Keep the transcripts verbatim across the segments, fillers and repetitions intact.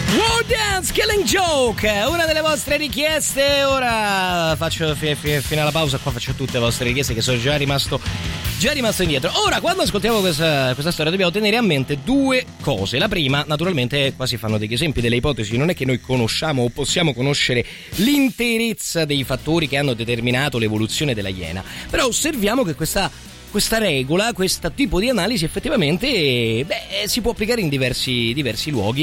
War Dance Killing Joke, una delle vostre richieste. Ora faccio fino, fino, fino alla pausa qua, faccio tutte le vostre richieste che sono già rimasto già rimasto indietro. Ora, quando ascoltiamo questa, questa storia, dobbiamo tenere a mente due cose. La prima, naturalmente, qua si fanno degli esempi, delle ipotesi. Non è che noi conosciamo o possiamo conoscere l'interezza dei fattori che hanno determinato l'evoluzione della iena, però osserviamo che questa questa regola, questo tipo di analisi effettivamente beh, si può applicare in diversi, diversi luoghi,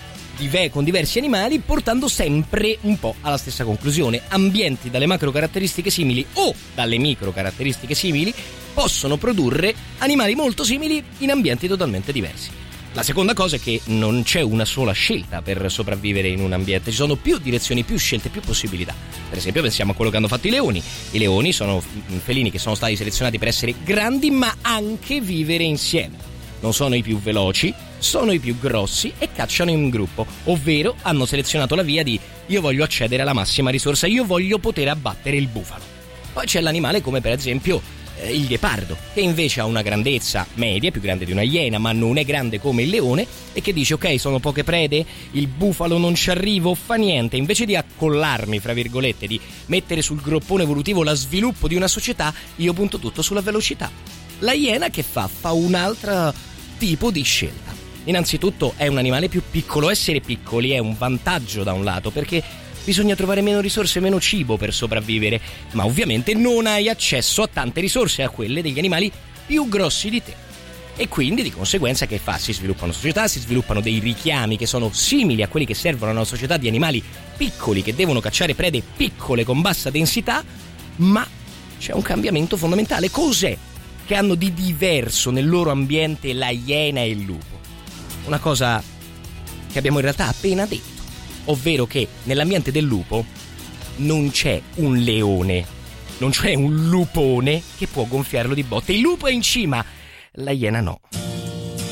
con diversi animali, portando sempre un po' alla stessa conclusione. Ambienti dalle macro caratteristiche simili o dalle micro caratteristiche simili possono produrre animali molto simili in ambienti totalmente diversi. La seconda cosa è che non c'è una sola scelta per sopravvivere in un ambiente, ci sono più direzioni, più scelte, più possibilità. Per esempio pensiamo a quello che hanno fatto i leoni. I leoni sono felini che sono stati selezionati per essere grandi ma anche vivere insieme. Non sono i più veloci, sono i più grossi e cacciano in gruppo, ovvero hanno selezionato la via di io voglio accedere alla massima risorsa, io voglio poter abbattere il bufalo. Poi c'è l'animale come per esempio eh, il ghepardo, che invece ha una grandezza media, più grande di una iena, ma non è grande come il leone, e che dice ok, sono poche prede, il bufalo non ci arrivo, fa niente, invece di accollarmi, fra virgolette, di mettere sul groppone evolutivo la sviluppo di una società, io punto tutto sulla velocità. La iena che fa? Fa un altro tipo di scelta. Innanzitutto è un animale più piccolo, essere piccoli è un vantaggio da un lato perché bisogna trovare meno risorse, meno cibo per sopravvivere, ma ovviamente non hai accesso a tante risorse, a quelle degli animali più grossi di te. E quindi di conseguenza che fa? Si sviluppano società, si sviluppano dei richiami che sono simili a quelli che servono a una società di animali piccoli che devono cacciare prede piccole con bassa densità, ma c'è un cambiamento fondamentale. Cos'è che hanno di diverso nel loro ambiente la iena e il lupo? Una cosa che abbiamo in realtà appena detto, ovvero che nell'ambiente del lupo non c'è un leone, non c'è un lupone che può gonfiarlo di botte. Il lupo è in cima, la iena no.